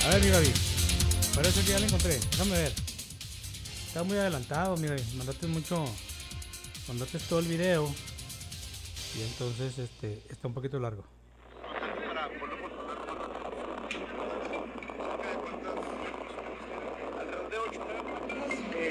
A ver, mi Gaby. Parece que ya lo encontré. Déjame ver. Está muy adelantado, mi Gaby. Mandaste mucho. Mandaste todo el video. Y entonces está un poquito largo.